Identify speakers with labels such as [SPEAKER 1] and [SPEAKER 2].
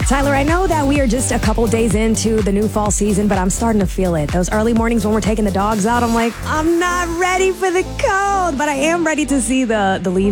[SPEAKER 1] Tyler, I know that we are just a couple days into the new fall season, but I'm starting to feel it. Those early mornings when we're taking the dogs out, I'm like, I'm not ready for the cold, but I am ready to see the leaves